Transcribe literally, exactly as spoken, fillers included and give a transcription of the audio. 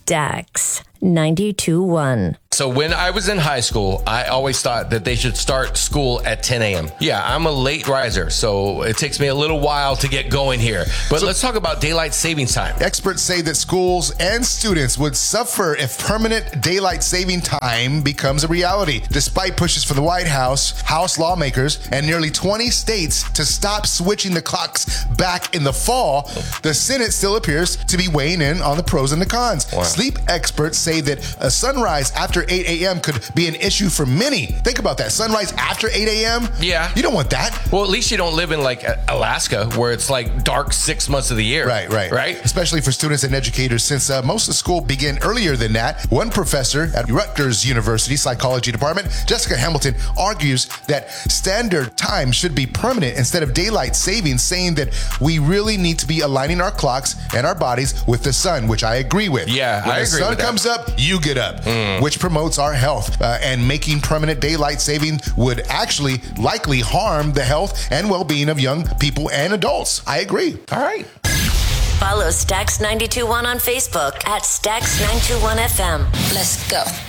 Stax ninety-two point one. So when I was in high school, I always thought that they should start school at ten a.m. Yeah, I'm a late riser, so it takes me a little while to get going here. But so, let's talk about daylight savings time. Experts say that schools and students would suffer if permanent daylight saving time becomes a reality. Despite pushes from the White House, House lawmakers, and nearly twenty states to stop switching the clocks back in the fall, the Senate still appears to be weighing in on the pros and the cons. Wow. Sleep experts say that a sunrise after eight a.m. could be an issue for many. Think about that. Sunrise after eight a.m.? Yeah. You don't want that. Well, at least you don't live in like Alaska where it's like dark six months of the year. Right, right. Right? Especially for students and educators, since uh, most of school begin earlier than that. One professor at Rutgers University Psychology Department, Jessica Hamilton, argues that standard time should be permanent instead of daylight savings, saying that we really need to be aligning our clocks and our bodies with the sun, which I agree with. Yeah, when I agree with that. When the sun comes up, you get up, mm. which promotes our health. Uh, and making permanent daylight saving would actually likely harm the health and well-being of young people and adults. I agree. All right. Follow Stax ninety-two point one on Facebook at Stax nine two one F M. Let's go.